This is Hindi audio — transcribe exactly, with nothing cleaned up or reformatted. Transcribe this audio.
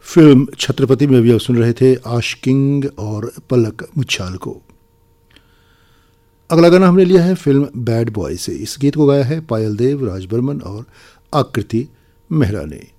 फिल्म छत्रपति में भी आप सुन रहे थे आशिकिंग और पलक मुच्छाल को। अगला गाना हमने लिया है फिल्म बैड बॉय से। इस गीत को गाया है पायल देव, राज बर्मन और आकृति मेहरा ने।